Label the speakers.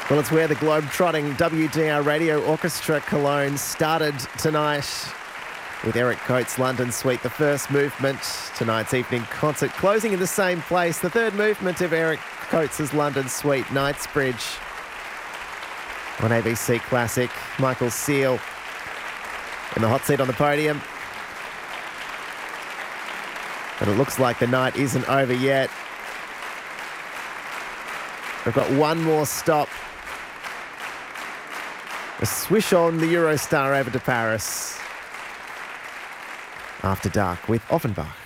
Speaker 1: Well, it's where the globe-trotting WDR Radio Orchestra Cologne started tonight with Eric Coates' London Suite, the first movement, tonight's evening concert, closing in the same place, the third movement of Eric Coates' London Suite, Knightsbridge on ABC Classic. Michael Seal in the hot seat on the podium. But it looks like the night isn't over yet. We've got one more stop. A swish on the Eurostar over to Paris. After Dark with Offenbach.